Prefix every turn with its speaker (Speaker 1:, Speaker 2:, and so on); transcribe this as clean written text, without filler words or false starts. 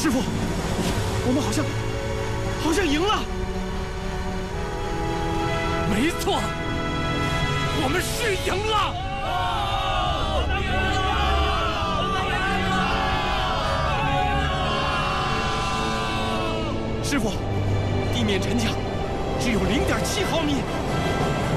Speaker 1: 师傅，我们好像赢了。
Speaker 2: 没错，我们是赢了。
Speaker 1: 师傅，地面沉降只有0.7毫米。